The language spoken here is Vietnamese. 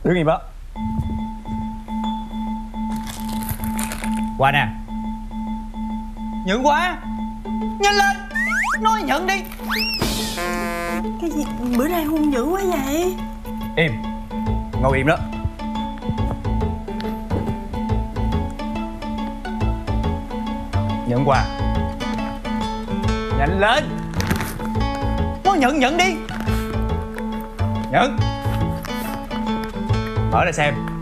Đứng im đó. Qua nè. Nhận quá. Nhanh lên. Nói nhận đi. Cái gì bữa nay hung dữ quá vậy? Im. Ngồi im đó. Nhận quà. Nhanh lên. Nói nhận đi. Nhận. Mở ra xem.